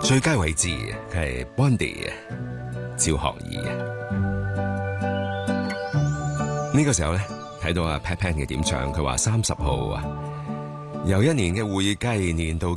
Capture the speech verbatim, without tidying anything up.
最佳位置係 Bondi 趙學而。呢個時候咧睇到阿 Pat Pan 嘅點唱，佢話三十號啊，由一年嘅會計年度